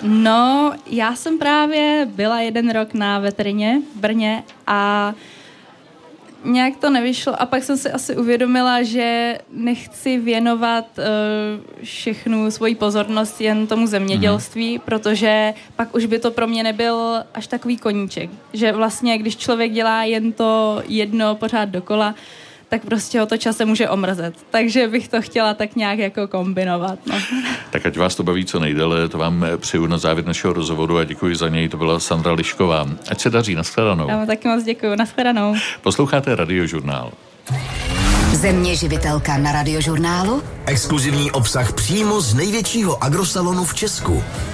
No, já jsem právě byla 1 rok na veterině v Brně a nějak to nevyšlo a pak jsem si asi uvědomila, že nechci věnovat všechnu svoji pozornost jen tomu zemědělství, protože pak už by to pro mě nebyl až takový koníček. Že vlastně, když člověk dělá jen to jedno pořád dokola, tak prostě ho to časem může omrzet. Takže bych to chtěla tak nějak jako kombinovat. No. Tak ať vás to baví co nejdéle, to vám přeju na závěr našeho rozhovoru a děkuji za něj, to byla Sandra Lišková. Ať se daří, nashledanou. Já vám taky moc děkuji, nashledanou. Posloucháte Radiožurnál. Země živitelka na Radiožurnálu. Exkluzivní obsah přímo z největšího agrosalonu v Česku.